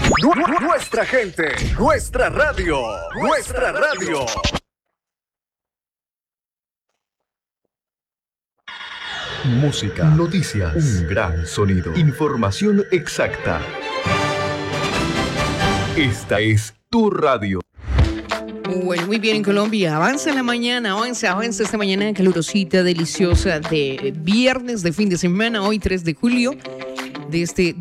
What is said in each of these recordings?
Nuestra gente, nuestra radio, nuestra radio. Música, noticias, un gran sonido, información exacta. Esta es tu radio. Bueno, muy bien en Colombia. Avanza la mañana, avanza esta mañana calurosita, deliciosa de viernes de fin de semana, hoy 3 de julio de este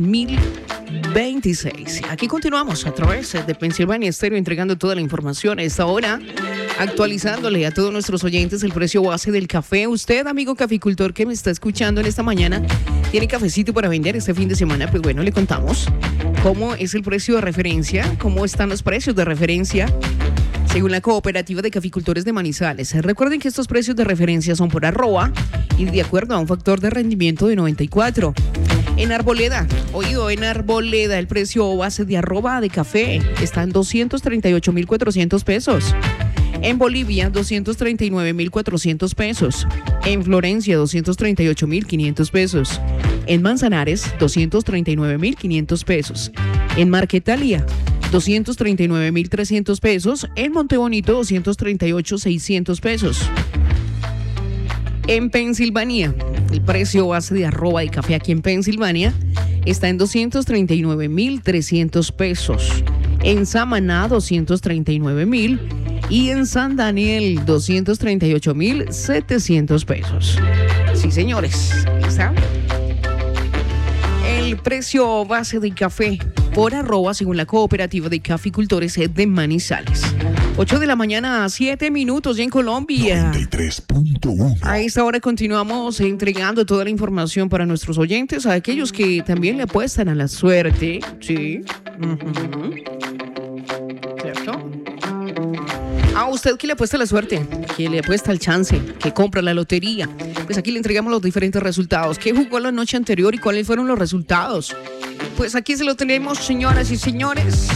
2026. Aquí continuamos a través de Pensilvania Estéreo entregando toda la información a esta hora, actualizándole a todos nuestros oyentes el precio base del café. Usted, amigo caficultor que me está escuchando en esta mañana, ¿tiene cafecito para vender este fin de semana? Pues bueno, le contamos cómo es el precio de referencia, cómo están los precios de referencia según la Cooperativa de Caficultores de Manizales. Recuerden que estos precios de referencia son por arroba y de acuerdo a un factor de rendimiento de 94. En Arboleda, en Arboleda, el precio base de arroba de café está en 238.400 pesos. En Bolivia, 239.400 pesos. En Florencia, 238.500 pesos. En Manzanares, 239.500 pesos. En Marquetalia, 239.300 pesos. En Montebonito, 238.600 pesos. En Pensilvania, el precio base de arroba de café aquí en Pensilvania está en 239.300 pesos. En Samaná, 239.000. Y en San Daniel, 238.700 pesos. Sí, señores, ¿está? El precio base de café por arroba según la Cooperativa de Caficultores de Manizales. 8 de la mañana, 7 minutos ya en Colombia. 93.1. A esta hora continuamos entregando toda la información para nuestros oyentes, a aquellos que también le apuestan a la suerte. Sí. ¿Cierto? A usted que le apuesta a la suerte, que le apuesta al chance, que compra la lotería. Pues aquí le entregamos los diferentes resultados. ¿Qué jugó la noche anterior y cuáles fueron los resultados? Pues aquí se lo tenemos, señoras y señores.